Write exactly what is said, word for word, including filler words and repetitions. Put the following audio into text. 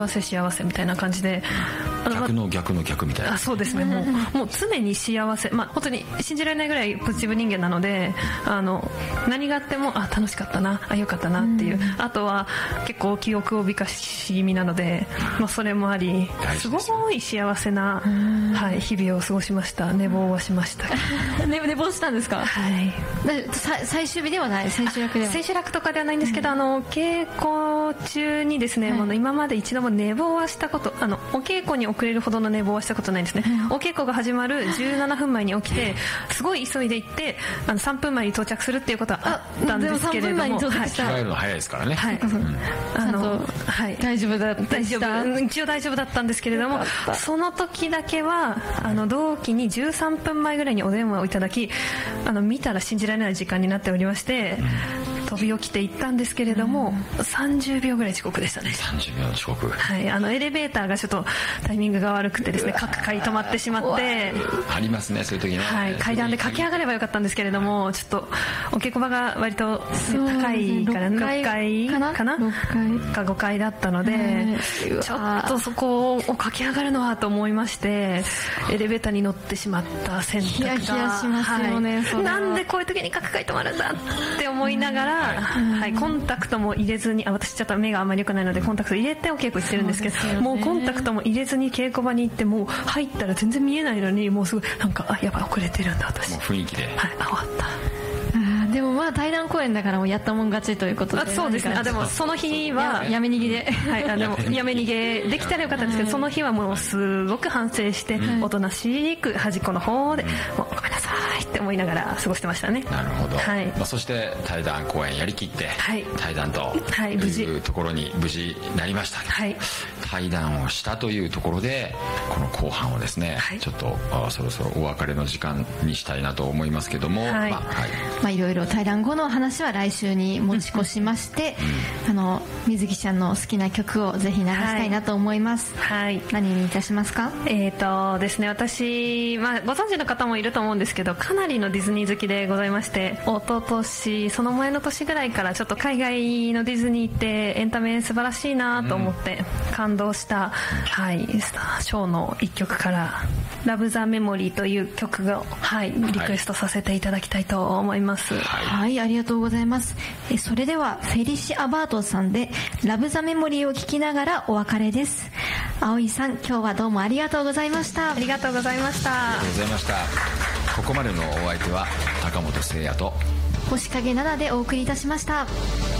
幸せ幸せみたいな感じで、 逆の逆の逆みたいな。 あ、そうですね、もう、もう常に幸せ、まあ、本当に信じられないぐらいポジティブ人間なので、あの何があってもあ楽しかったな、あよかったなっていう、うん、あとは結構記憶を美化し気味なので、まあ、それもありすごい幸せな、はい、日々を過ごしました。寝坊はしました寝, 寝坊したんですか？ はい。 最終日ではない、千秋楽では千秋楽とかではないんですけど、うん、あの稽古中にですね、はい、もう今まで一度も寝坊はしたこと、あのお稽古に遅れるほどの寝坊はしたことないんですね、うん、お稽古が始まるじゅうななふんまえに起きてすごい急いで行ってあのさんぷんまえに到着するっていうことはあったんですけれども、 着替えるの早いですからね、 はい、うん、あの、はい、 大丈夫だった大丈夫一応大丈夫だったんですけれども、その時だけはあの同期にじゅうさんぷんまえぐらいにお電話をいただき、あの見たら信じられない時間になっておりまして、うん、飛び起きて行ったんですけれども、うん、さんじゅうびょうぐらい遅刻でしたね。 さんじゅうびょうの遅刻、 はい、あのエレベーターがちょっとタイミングが悪くてですね、各階止まってしまって、 ありますねそういう時ね、 はい、階段で駆け上がればよかったんですけれども、ちょっとお稽古場が割と高いからろっかいかなかなろっかいかごかいだったので、ちょっとそこを駆け上がるのはと思いまして、エレベーターに乗ってしまった選択がヒヤヒヤしますよね、 はい、なんでこういう時に各階止まるんだって思いながら、はいはい、コンタクトも入れずに、あ私ちょっと目があんまり良くないのでコンタクト入れてお稽古してるんですけど、ね、もうコンタクトも入れずに稽古場に行って、もう入ったら全然見えないのに、もうすごいなんかあやばい遅れてるんだ私、 もう雰囲気で、 はい、あ終わった。 でもまあ対談公演だからもうやったもん勝ちということで、 あそうですね。あでもその日はやめ逃げで、 はい、あでもやめ逃げできたらよかったんですけど、はい、その日はもうすごく反省して、うん、おとなしく端っこの方で、うん、もうごめんなさいって思いながら過ごしてましたね。 なるほど、 はい、 まあ、そして対談公演やりきって、はい、対談というところに無事なりました、はい、対談をしたというところでこの後半をですね、はい、ちょっとそろそろお別れの時間にしたいなと思いますけども、はい、まあ、はい、まあいろいろ対談後の話は来週に持ち越しまして、うん、あの水木ちゃんの好きな曲をぜひ流したいなと思います、はい、何にいたしますか？ えーとですね、私、まあ、ご存知の方もいると思うんですけど、かなりのディズニー好きでございまして、一昨年その前の年ぐらいからちょっと海外のディズニーってエンタメ素晴らしいなと思って感動した、うん、はい、スターショーの一曲からラブザメモリーという曲を、はい、リクエストさせていただきたいと思います。 はい、はい、ありがとうございます。えそれではフェリシ・アバートさんでラブザメモリーを聴きながらお別れです。葵さん、今日はどうもありがとうございました。 ありがとうございました。 ありがとうございました。ここまでのお相手は高本誠也と星影奈々でお送りいたしました。